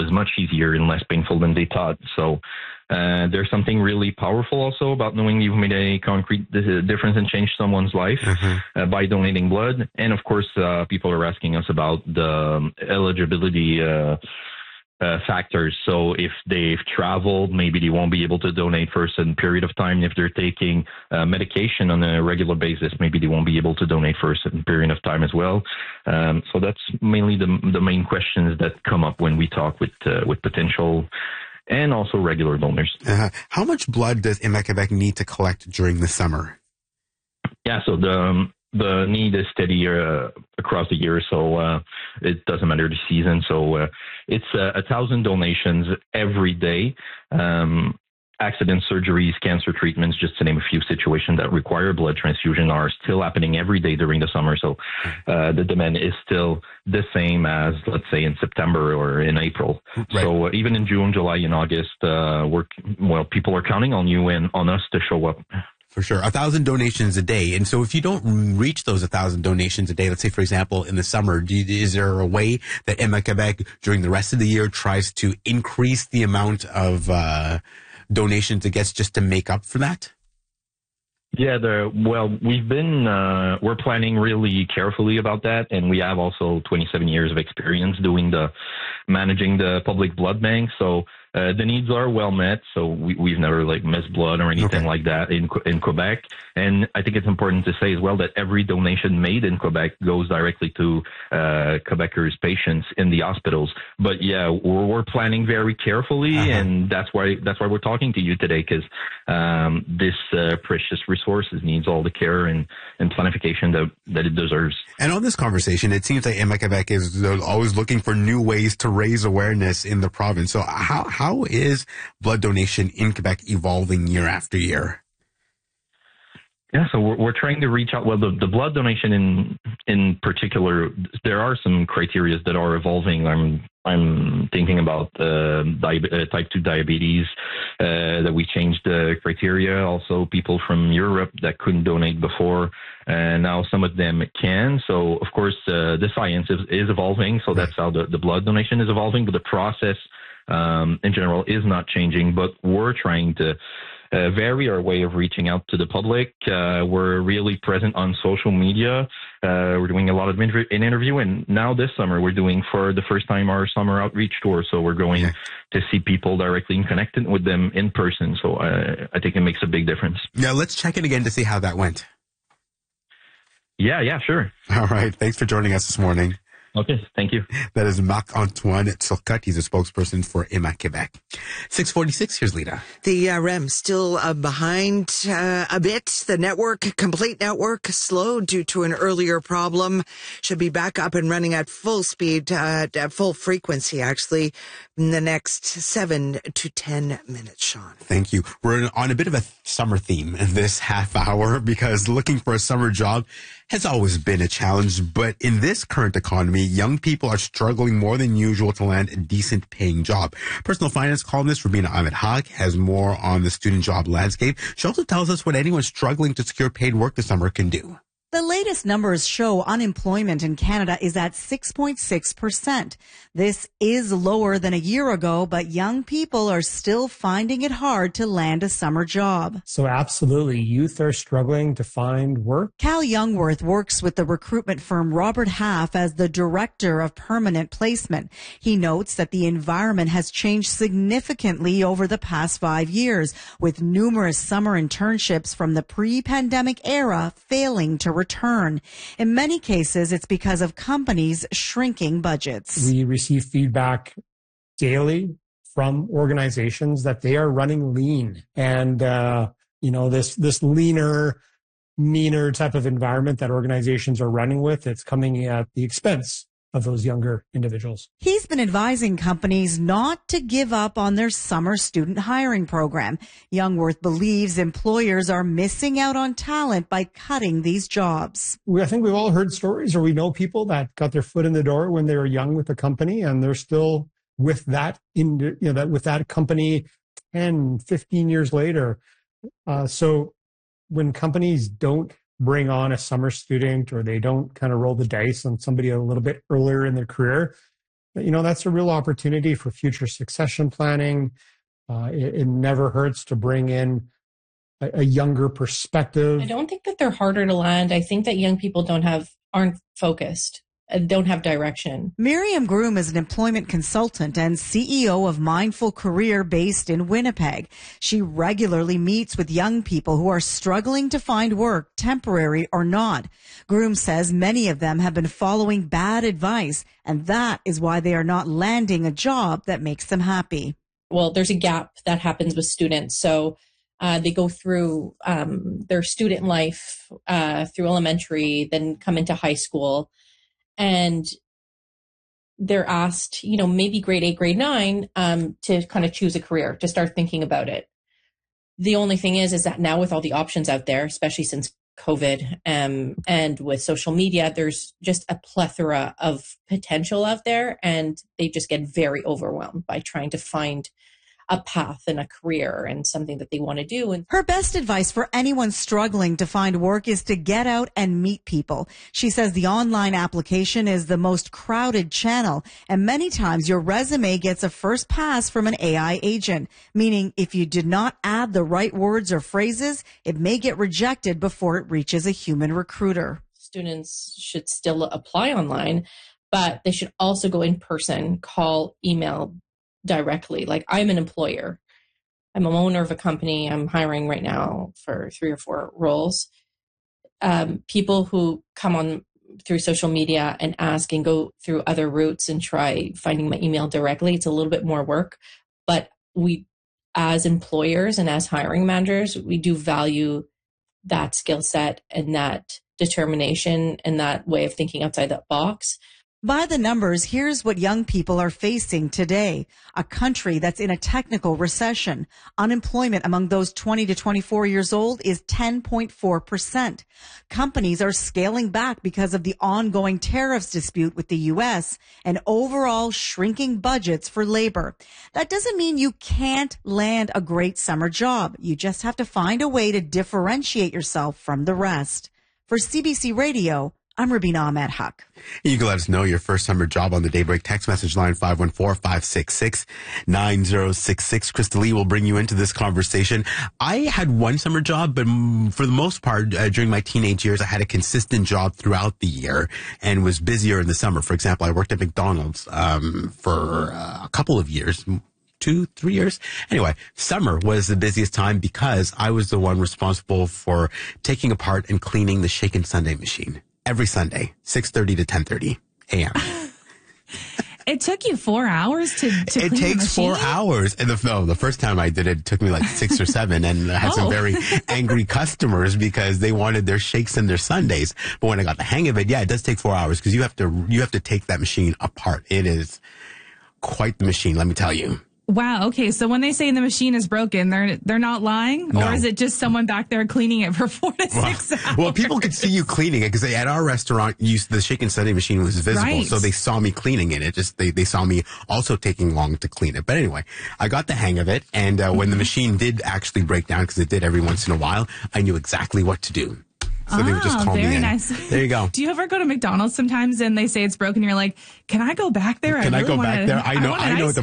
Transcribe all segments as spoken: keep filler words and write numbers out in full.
is much easier and less painful than they thought. So uh, there's something really powerful also about knowing you've made a concrete difference and changed someone's life mm-hmm. uh, by donating blood. And of course, uh, people are asking us about the eligibility uh, uh, factors. So if they've traveled, maybe they won't be able to donate for a certain period of time. If they're taking uh, medication on a regular basis, maybe they won't be able to donate for a certain period of time as well. Um, so that's mainly the the main questions that come up when we talk with uh, with potential and also regular donors. Uh, how much blood does Héma-Québec need to collect during the summer? Yeah, so the um, the need is steady uh, across the year, so uh, it doesn't matter the season. So uh, it's uh, a thousand donations every day. Um, accidents, surgeries, cancer treatments, just to name a few situations that require blood transfusion are still happening every day during the summer. So uh, the demand is still the same as, let's say, in September or in April. Right. So uh, even in June, July, and August, uh, we're, well, people are counting on you and on us to show up. For sure. A thousand donations a day. And so if you don't reach those a thousand donations a day, let's say, for example, in the summer, do you, is there a way that Héma-Québec during the rest of the year tries to increase the amount of uh, donations it gets just to make up for that? Yeah, the, well, we've been, uh, we're planning really carefully about that. And we have also twenty-seven years of experience doing the, managing the public blood bank. So uh, the needs are well met. So we, we've never like missed blood or anything okay. like that in in Quebec. And I think it's important to say as well that every donation made in Quebec goes directly to uh, Quebecers' patients in the hospitals. But yeah, we're, we're planning very carefully, uh-huh. and that's why that's why we're talking to you today, because um, this uh, precious resources needs all the care and, and planification that, that it deserves. And on this conversation, it seems like Héma-Québec is always looking for new ways to raise awareness in the province. So how how is blood donation in Quebec evolving year after year? Yeah, so we're, we're trying to reach out. Well, the, the blood donation in in particular, there are some criteria that are evolving. I'm I'm thinking about uh, di- uh, type two diabetes, uh, that we changed the criteria. Also, people from Europe that couldn't donate before, and now some of them can. So, of course, uh, the science is, is evolving. So that's how the, the blood donation is evolving. But the process um, in general is not changing. But we're trying to Uh, vary our way of reaching out to the public. Uh, we're really present on social media. Uh, we're doing a lot of inter- an interview, and now this summer we're doing for the first time our summer outreach tour. So we're going yeah. to see people directly and connected with them in person. So uh, I think it makes a big difference. Yeah, let's check in again to see how that went. Yeah, yeah, sure. All right. Thanks for joining us this morning. Okay, thank you. That is Marc-Antoine Turcotte. He's a spokesperson for Héma-Québec. six forty-six, here's Lita. The uh, R E M still uh, behind uh, a bit. The network, complete network, slowed due to an earlier problem. Should be back up and running at full speed, uh, at full frequency, actually, in the next seven to ten minutes, Sean. Thank you. We're on a bit of a summer theme this half hour because looking for a summer job has always been a challenge, but in this current economy, young people are struggling more than usual to land a decent paying job. Personal finance columnist Rubina Ahmed-Haq has more on the student job landscape. She also tells us what anyone struggling to secure paid work this summer can do. The latest numbers show unemployment in Canada is at six point six percent. This is lower than a year ago, but young people are still finding it hard to land a summer job. So absolutely, youth are struggling to find work. Cal Youngworth works with the recruitment firm Robert Half as the director of permanent placement. He notes that the environment has changed significantly over the past five years, with numerous summer internships from the pre-pandemic era failing to return. In many cases, it's because of companies shrinking budgets. We receive feedback daily from organizations that they are running lean. And, uh, you know, this, this leaner, meaner type of environment that organizations are running with, it's coming at the expense of those younger individuals. He's been advising companies not to give up on their summer student hiring program. Youngworth believes employers are missing out on talent by cutting these jobs. We, I think we've all heard stories, or we know people that got their foot in the door when they were young with a company, and they're still with that in, you know, that with that company ten, fifteen years later. Uh, so when companies don't bring on a summer student, or they don't kind of roll the dice on somebody a little bit earlier in their career, you know, that's a real opportunity for future succession planning. Uh, it, it never hurts to bring in a, a younger perspective. I don't think that they're harder to land. I think that young people don't have, aren't focused, don't have direction. Miriam Groom is an employment consultant and C E O of Mindful Career based in Winnipeg. She regularly meets with young people who are struggling to find work, temporary or not. Groom says many of them have been following bad advice, and that is why they are not landing a job that makes them happy. Well, there's a gap that happens with students. So uh, they go through um, their student life uh, through elementary, then come into high school. And they're asked, you know, maybe grade eight, grade nine, um, to kind of choose a career, to start thinking about it. The only thing is, is that now with all the options out there, especially since COVID, um, and with social media, there's just a plethora of potential out there, and they just get very overwhelmed by trying to find a path and a career and something that they want to do. And her best advice for anyone struggling to find work is to get out and meet people. She says the online application is the most crowded channel, and many times your resume gets a first pass from an A I agent, meaning if you did not add the right words or phrases, it may get rejected before it reaches a human recruiter. Students should still apply online, but they should also go in person, call, email directly. Like, I'm an employer. I'm an owner of a company. I'm hiring right now for three or four roles. Um, people who come on through social media and ask and go through other routes and try finding my email directly, it's a little bit more work. But we, as employers and as hiring managers, we do value that skill set and that determination and that way of thinking outside that box. By the numbers, here's what young people are facing today. A country that's in a technical recession. Unemployment among those twenty to twenty-four years old is ten point four percent. Companies are scaling back because of the ongoing tariffs dispute with the U S and overall shrinking budgets for labor. That doesn't mean you can't land a great summer job. You just have to find a way to differentiate yourself from the rest. For C B C Radio, I'm Rubina Ahmed Huck. You can let us know your first summer job on the Daybreak text message line five one four, five six six, nine zero six six. Krista Lee will bring you into this conversation. I had one summer job, but for the most part, uh, during my teenage years, I had a consistent job throughout the year and was busier in the summer. For example, I worked at McDonald's um, for uh, a couple of years. Two, three years. Anyway, summer was the busiest time because I was the one responsible for taking apart and cleaning the Shaken Sunday machine every Sunday, six thirty to ten thirty a.m. It took you four hours to, to It clean takes the four machine? hours. And the, no, the first time I did it, it took me like six or seven, and I had Oh. some very angry customers because they wanted their shakes and their sundaes. But when I got the hang of it, yeah, it does take four hours because you have to you have to take that machine apart. It is quite the machine, let me tell you. Wow. Okay. So when they say the machine is broken, they're they're not lying, No. or is it just someone back there cleaning it for four to Well, six hours? well, people could see you cleaning it because at our restaurant, you, the Shaken Sunday machine was visible, Right. so they saw me cleaning it. It just they they saw me also taking long to clean it. But anyway, I got the hang of it, and uh, when the machine did actually break down, because it did every once in a while, I knew exactly what to do. So they would just Oh, call me very in. nice. There you go. Do you ever go to McDonald's sometimes and they say it's broken? You're like, can I go back there? Can I, really go wanna- back there? I know. want I, an know ice what the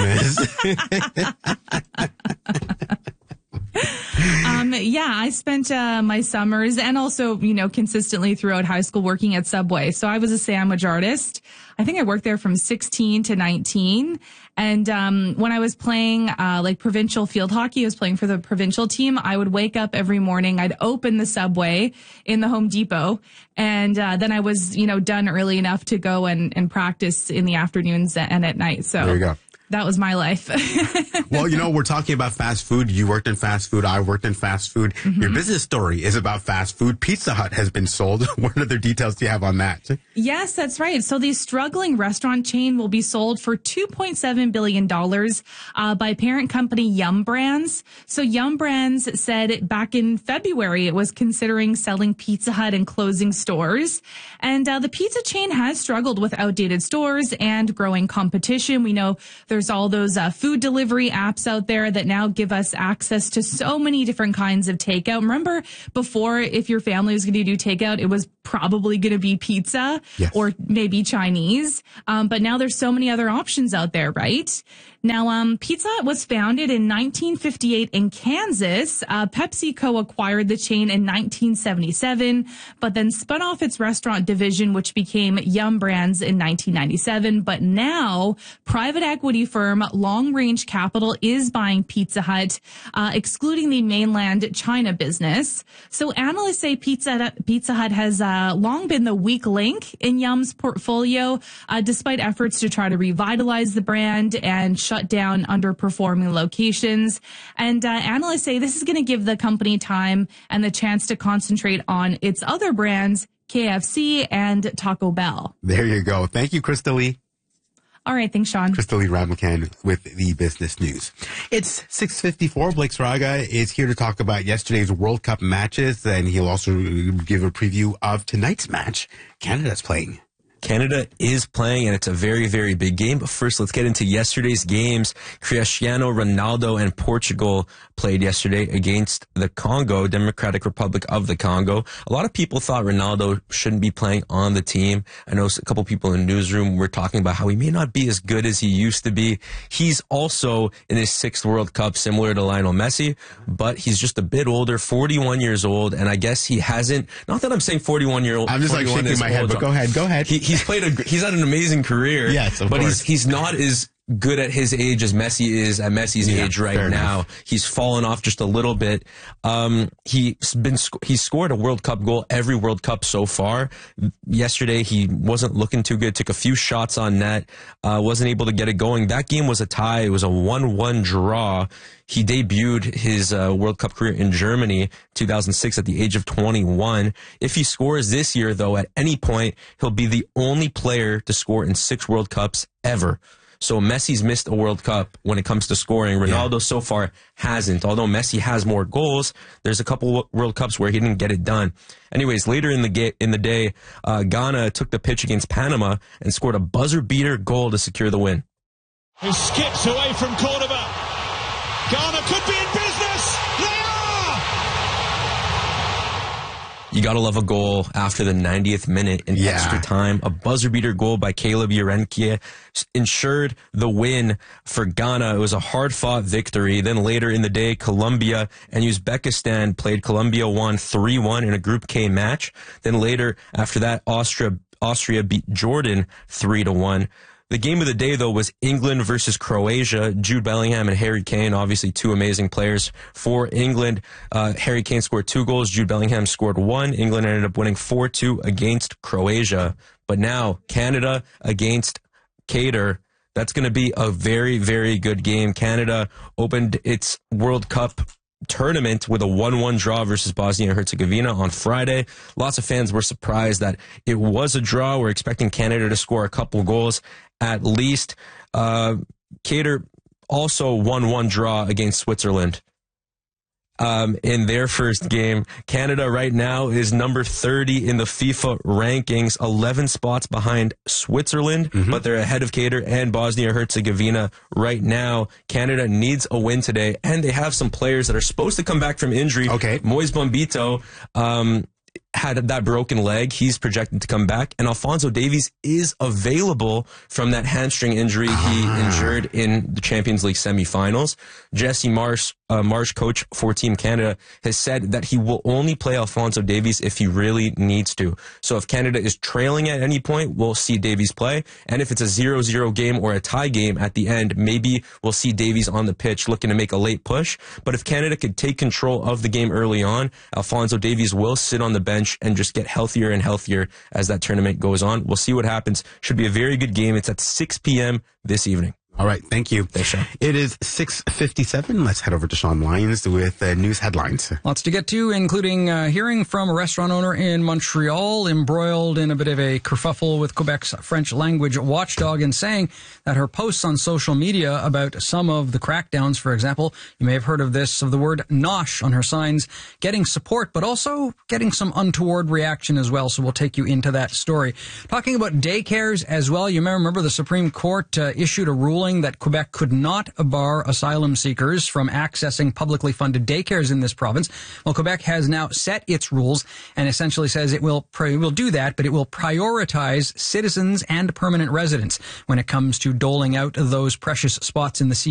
cream. problem is. Um, yeah, I spent uh, my summers and also, you know, consistently throughout high school working at Subway. So I was a sandwich artist. I think I worked there from sixteen to nineteen. And um, when I was playing uh, like provincial field hockey, I was playing for the provincial team. I would wake up every morning. I'd open the Subway in the Home Depot. And uh, then I was, you know, done early enough to go and, and practice in the afternoons and at night. So There you go. That was my life. Well, you know, we're talking about fast food. You worked in fast food. I worked in fast food. Mm-hmm. Your business story is about fast food. Pizza Hut has been sold. What other details do you have on that? Yes, that's right. So the struggling restaurant chain will be sold for two point seven billion dollars uh, by parent company Yum Brands. So Yum Brands said back in February it was considering selling Pizza Hut and closing stores. And uh, the pizza chain has struggled with outdated stores and growing competition. We know there's all those uh, food delivery apps out there that now give us access to so many different kinds of takeout. Remember before, if your family was going to do takeout, it was probably going to be pizza Yes. or maybe Chinese. Um, but now there's so many other options out there, right? Now, um, Pizza Hut was founded in nineteen fifty-eight in Kansas. Uh, PepsiCo acquired the chain in nineteen seventy-seven, but then spun off its restaurant division, which became Yum Brands in nineteen ninety-seven. But now, private equity firm Long Range Capital is buying Pizza Hut, uh, excluding the mainland China business. So analysts say Pizza Hut, Pizza Hut has uh, long been the weak link in Yum's portfolio, uh, despite efforts to try to revitalize the brand and shut down underperforming locations. And uh, analysts say this is going to give the company time and the chance to concentrate on its other brands, K F C and Taco Bell. There you go. Thank you, Krista Lee. All right. Thanks, Sean. Krista Lee Ramlakan with the business news. It's six fifty-four. Blake Sraga is here to talk about yesterday's World Cup matches, and he'll also give a preview of tonight's match. Canada's playing. Canada is playing, and it's a very, very big game. But first, let's get into yesterday's games. Cristiano Ronaldo and Portugal played yesterday against the Congo, Democratic Republic of the Congo. A lot of people thought Ronaldo shouldn't be playing on the team. I know a couple people in the newsroom were talking about how he may not be as good as he used to be. He's also in his sixth World Cup, similar to Lionel Messi, but he's just a bit older, forty-one years old, and I guess he hasn't, not that I'm saying forty-one year old. I'm just like shaking my head, but go ahead, go ahead. He, he's played a, he's had an amazing career. Yes, of but course. he's, he's not as good at his age as Messi is at Messi's Yeah, age right fair now. enough. He's fallen off just a little bit. Um, he's been, he's scored a World Cup goal every World Cup so far. Yesterday, he wasn't looking too good, took a few shots on net, uh, wasn't able to get it going. That game was a tie. It was a one one draw. He debuted his uh, World Cup career in Germany, two thousand six, at the age of twenty-one. If he scores this year, though, at any point, he'll be the only player to score in six World Cups ever. So Messi's missed a World Cup when it comes to scoring. Ronaldo yeah. so far hasn't. Although Messi has more goals, there's a couple World Cups where he didn't get it done. Anyways, later in the ga- in the day, uh, Ghana took the pitch against Panama and scored a buzzer beater goal to secure the win. Who skips away from Cordoba. Ghana could be in business. They are! You gotta love a goal after the ninetieth minute in Yeah. extra time. A buzzer beater goal by Caleb Urenkie ensured the win for Ghana. It was a hard fought victory. Then later in the day, Colombia and Uzbekistan played. Colombia won three one in a Group K match. Then later, after that, Austria Austria beat Jordan three to one. The game of the day, though, was England versus Croatia. Jude Bellingham and Harry Kane, obviously two amazing players for England. Uh, Harry Kane scored two goals. Jude Bellingham scored one. England ended up winning four two against Croatia. But now, Canada against Qatar. That's going to be a very, very good game. Canada opened its World Cup tournament with a one one draw versus Bosnia and Herzegovina on Friday. Lots of fans were surprised that it was a draw. We're expecting Canada to score a couple goals at least. Uh, Qatar also one one draw against Switzerland. Um, in their first game, Canada right now is number thirty in the FIFA rankings, eleven spots behind Switzerland, mm-hmm. but they're ahead of Qatar and Bosnia-Herzegovina right now. Canada needs a win today, and they have some players that are supposed to come back from injury. Okay. Moise Bombito, um, had that broken leg. He's projected to come back. And Alphonso Davies is available from that hamstring injury he ah. injured in the Champions League semifinals. Jesse Marsh, uh, Marsh, coach for Team Canada, has said that he will only play Alphonso Davies if he really needs to. So if Canada is trailing at any point, we'll see Davies play. And if it's a zero zero game or a tie game at the end, maybe we'll see Davies on the pitch looking to make a late push. But if Canada could take control of the game early on, Alphonso Davies will sit on the bench and just get healthier and healthier as that tournament goes on. We'll see what happens. Should be a very good game. It's at six p.m. this evening. All right. Thank you. Thanks, Sean. It is six fifty-seven. Let's head over to Sean Lyons with uh, news headlines. Lots to get to, including uh, hearing from a restaurant owner in Montreal embroiled in a bit of a kerfuffle with Quebec's French language watchdog and saying that her posts on social media about some of the crackdowns, for example, you may have heard of this, of the word nosh on her signs, getting support, but also getting some untoward reaction as well. So we'll take you into that story. Talking about daycares as well, you may remember the Supreme Court uh, issued a ruling ruling that Quebec could not bar asylum seekers from accessing publicly funded daycares in this province. Well, Quebec has now set its rules and essentially says it will it will do that, but it will prioritize citizens and permanent residents when it comes to doling out those precious spots in the C